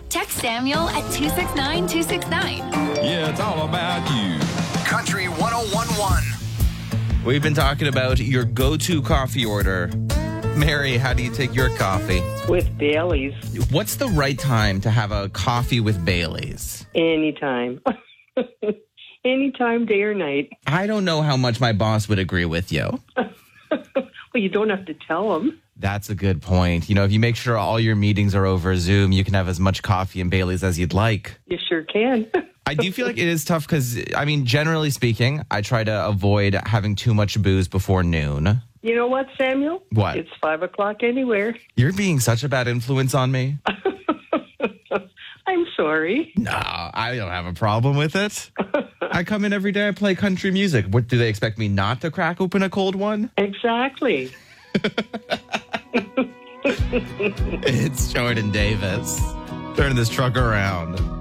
Text Samuel at 269-269. Yeah, it's all about you. Country 101.1. We've been talking about your go-to coffee order. Mary, how do you take your coffee? With Bailey's. What's the right time to have a coffee with Bailey's? Anytime. Anytime, day or night. I don't know how much my boss would agree with you. Well, you don't have to tell them. That's a good point. You know, if you make sure all your meetings are over Zoom, you can have as much coffee and Bailey's as you'd like. You sure can. I do feel like it is tough because, I mean, generally speaking, I try to avoid having too much booze before noon. You know what, Samuel? What? It's 5 o'clock anywhere. You're being such a bad influence on me. I'm sorry. No, I don't have a problem with it. I come in every day, I play country music. What, do they expect me not to crack open a cold one? Exactly. It's Jordan Davis. Turning this truck around.